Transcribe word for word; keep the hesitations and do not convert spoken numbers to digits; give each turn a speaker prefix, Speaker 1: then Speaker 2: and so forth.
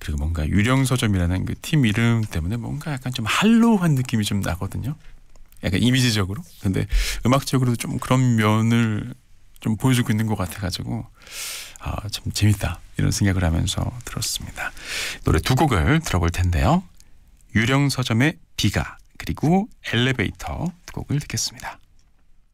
Speaker 1: 그리고 뭔가 유령서점이라는 그 팀 이름 때문에 뭔가 약간 좀 할로우한 느낌이 좀 나거든요. 약간 이미지적으로. 근데 음악적으로도 좀 그런 면을 좀 보여주고 있는 것 같아가지고 아, 참 재밌다 이런 생각을 하면서 들었습니다. 노래 두 곡을 들어볼 텐데요. 유령서점의 비가 그리고 엘리베이터 두 곡을 듣겠습니다.